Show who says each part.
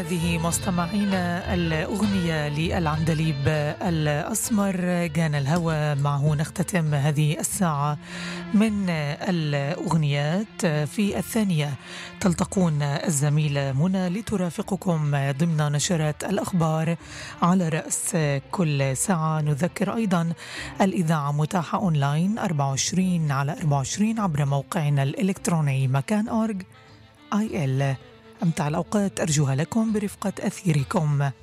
Speaker 1: هذه مستمعينا الأغنية للعندليب الأسمر جانا الهوى. معه نختتم هذه الساعة من الأغنيات. في الثانية تلتقون الزميلة منى لترافقكم ضمن نشرات الأخبار على رأس كل ساعة. نذكر أيضا الإذاعة متاحة أونلاين 24/24 عبر موقعنا الإلكتروني مكان.org. أمتع الأوقات أرجوها لكم برفقة أثيركم.